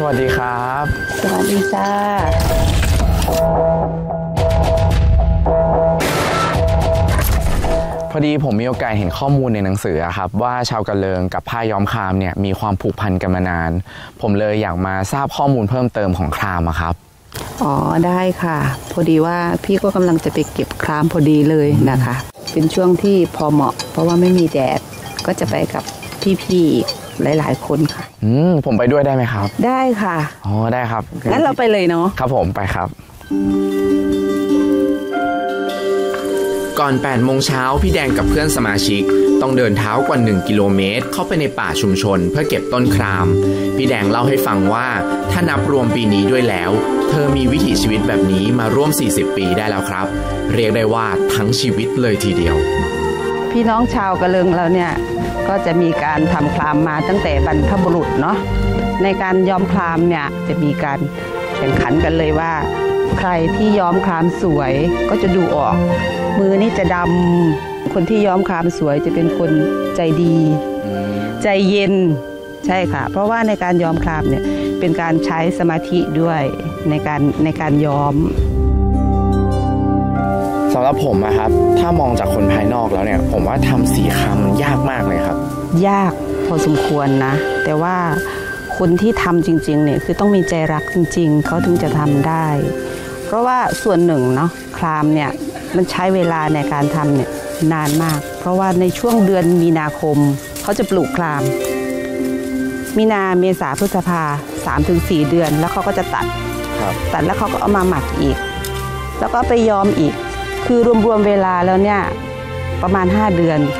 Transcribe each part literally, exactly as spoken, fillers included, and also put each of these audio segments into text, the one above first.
วัสดีครับสวัสดีจ้าพอดีผมมีโอกาสเห็นข้อมูลในหนังสือครับว่าชาวกะเลิงกับผ้าย้อมครามเนี่ยมีความผูกพันกันมานานผมเลยอยากมาทราบข้อมูลเพิ่มเติมของครามครับอ๋อได้ค่ะพอดีว่าพี่ก็กำลังจะไปเก็บครามพอดีเลยนะคะเป็นช่วงที่พอเหมาะเพราะว่าไม่มีแดดก็จะไปกับพี่ๆหลายๆคนค่ะอืมผมไปด้วยได้ไหมครับได้ค่ะอ๋อได้ครับงั้นเราไปเลยเนาะครับผมไปครับก่อนแปดโมงเช้าพี่แดงกับเพื่อนสมาชิกต้องเดินเท้ากว่าหนึ่งกิโลเมตรเข้าไปในป่าชุมชนเพื่อเก็บต้นครามพี่แดงเล่าให้ฟังว่าถ้านับรวมปีนี้ด้วยแล้วเธอมีวิถีชีวิตแบบนี้มาร่วมสี่สิบปีได้แล้วครับเรียกได้ว่าทั้งชีวิตเลยทีเดียวพี่น้องชาวกะเลิงเราเนี่ยก็จะมีการทำครามมาตั้งแต่บรรพบุรุษเนาะในการย้อมครามเนี่ยจะมีการแข่งขันกันเลยว่าใครที่ย้อมครามสวยก็จะดูออกมือนี่จะดำคนที่ย้อมครามสวยจะเป็นคนใจดีใจเย็นใช่ค่ะเพราะว่าในการย้อมครามเนี่ยเป็นการใช้สมาธิด้วยในการในการย้อมสำหรับผมนะครับถ้ามองจากคนภายนอกแล้วเนี่ยผมว่าทำสีครามมันยากมากเลยครับยากพอสมควรนะแต่ว่าคนที่ทำจริงๆเนี่ยคือต้องมีใจรักจริงๆเขาถึงจะทำได้เพราะว่าส่วนหนึ่งเนาะครามเนี่ยมันใช้เวลาในการทำเนี่ยนานมากเพราะว่าในช่วงเดือนมีนาคมเขาจะปลูกครามมีนาเมษาพฤษภา สามถึงสี่ เดือนแล้วเขาก็จะตัดตัดแล้วเขาก็เอามาหมักอีกแล้วก็ไปย้อมอีกคือรวมๆเวลาแล้วเนี่ยประมาณห้าเดือน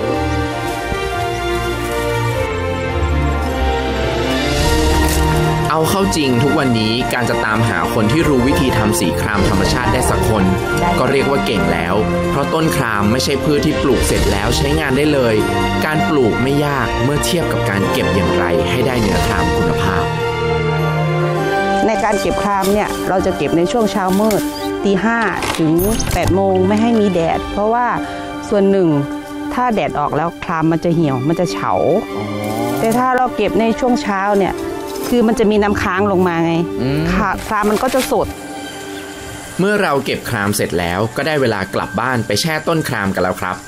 เอาเข้าจริงทุกวันนี้การจะตามหาคนที่รู้วิธีทำสีครามธรรมชาติได้สักคนก็เรียกว่าเก่งแล้วเพราะต้นครามไม่ใช่พืชที่ปลูกเสร็จแล้วใช้งานได้เลยการปลูกไม่ยากเมื่อเทียบกับการเก็บอย่างไรให้ได้เนื้อครามคุณภาพในการเก็บครามเนี่ยเราจะเก็บในช่วงเช้ามืดตีห้าถึงแปดโมงไม่ให้มีแดดเพราะว่าส่วนหนึ่งถ้าแดดออกแล้วครามมันจะเหี่ยวมันจะเฉาแต่ถ้าเราเก็บในช่วงเช้าเนี่ยคือมันจะมีน้ำค้างลงมาไงครามมันก็จะสดเมื่อเราเก็บครามเสร็จแล้วก็ได้เวลากลับบ้านไปแช่ต้นครามกันแล้วครับ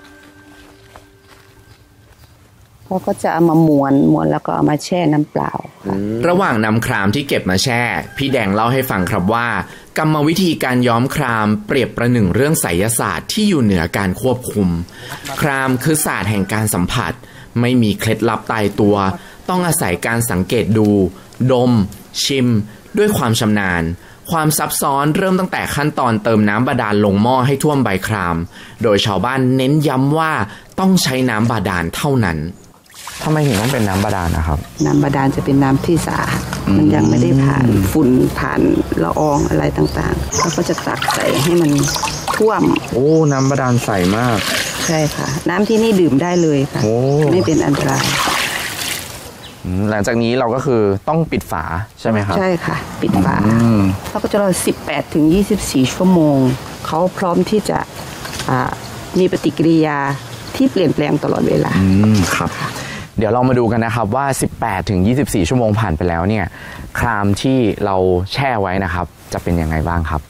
เขาก็จะเอามาม้วนม้วนแล้วก็เอามาแช่น้ำเปล่าระหว่างนำครามที่เก็บมาแช่พี่แดงเล่าให้ฟังครับว่ากรรมวิธีการย้อมครามเปรียบประหนึ่งเรื่องไสยศาสตร์ที่อยู่เหนือการควบคุมครามคือศาสตร์แห่งการสัมผัสไม่มีเคล็ดลับตายตัวต้องอาศัยการสังเกตดูดมชิมด้วยความชำนาญความซับซ้อนเริ่มตั้งแต่ขั้นตอนเติมน้ำบาดาลลงหม้อให้ท่วมใบครามโดยชาวบ้านเน้นย้ำว่าต้องใช้น้ำบาดาลเท่านั้นทำไมถึงต้องเป็นน้ำบาดาลนะครับน้ำบาดาลจะเป็นน้ำที่สะอาดมันยังไม่ได้ผ่านฝุ่นผ่านละอองอะไรต่างๆแล้วก็จะตักใส่ให้มันท่วมโอ้น้ำบาดาลใสมากใช่ค่ะน้ำที่นี่ดื่มได้เลยค่ะไม่เป็นอันตรายหลังจากนี้เราก็คือต้องปิดฝาใช่ไหมครับใช่ค่ะปิดฝาแล้วก็จะรอสิบแปดถึงยี่สิบสี่ชั่วโมงเขาพร้อมที่จะมีปฏิกิริยาที่เปลี่ยนแปลงตลอดเวลาครับเดี๋ยวเรามาดูกันนะครับว่าสิบแปดถึงยี่สิบสี่ชั่วโมงผ่านไปแล้วเนี่ยครามที่เราแช่ไว้นะครับจะเป็นยังไงบ้างครับ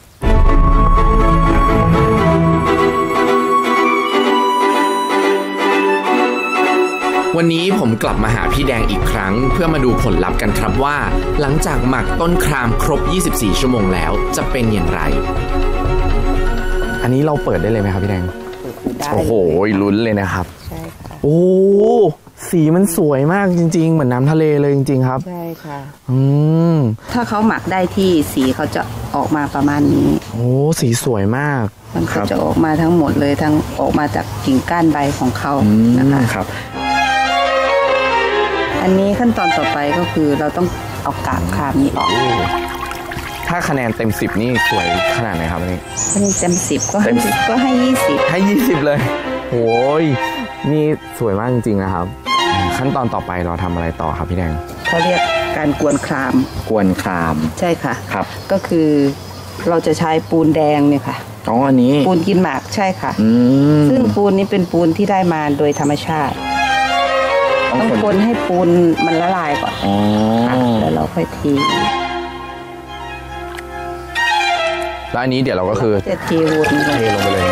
วันนี้ผมกลับมาหาพี่แดงอีกครั้งเพื่อมาดูผลลัพธ์กันครับว่าหลังจากหมักต้นครามครบยี่สิบสี่ชั่วโมงแล้วจะเป็นอย่างไรอันนี้เราเปิดได้เลยไหมครับพี่แดงโอ้โหลุ้นเลยนะครับใช่ค่ะโอ้สีมันสวยมากจริงๆเหมือนน้ำทะเลเลยจริงๆครับใช่ค่ะอืมถ้าเขาหมักได้ที่สีเขาจะออกมาประมาณนี้โอ้สีสวยมากมันก็จะออกมาทั้งหมดเลยทั้งออกมาจากกิ่งก้านใบของเขานะคะครับอันนี้ขั้นตอนต่อไปก็คือเราต้องเอากาบครามนี้ออกถ้าคะแนนเต็มสิบนี่สวยขนาดไหนครับอันนี้คะแนนเต็มสิบก็ให้ก็ให้ยี่สิบให้ยี่สิบเลยโอ้ยนี่สวยมากจริงๆนะครับขั้นตอนต่อไปเราทำอะไรต่อครับพี่แดงเขาเรียกการกวนครามกวนครามใช่ค่ะครับก็คือเราจะใช้ปูนแดงเนี่ยค่ะอ๋ออันนี้ปูนกินหมากใช่ค่ะซึ่งปูนนี้เป็นปูนที่ได้มาโดยธรรมชาติต้องคนให้ปูนมันละลายก่อนแล้วเราค่ค่อยๆเทแล้วอันนี้เดี๋ยวเราก็คือจะเทวนเทลงไปเลย